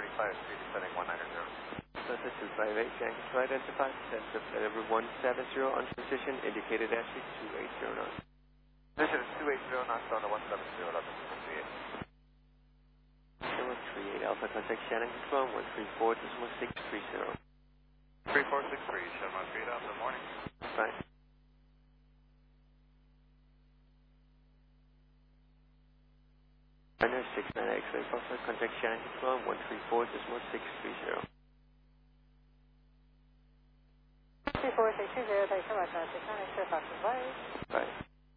descending 190. Delta 258, Shanghai Control identified, sends up at number 170 on transition, indicated actually 280 knots. Position is 280 knots on the 170, Delta 138 Alpha, contact Shannon Control, 134.630. 3463, 713 Alpha, morning. Right. Runner 69 X-ray Alpha, contact Shannon Control, 134.630. 3460, thanks so much, 69 X-ray Fox, bye. Right.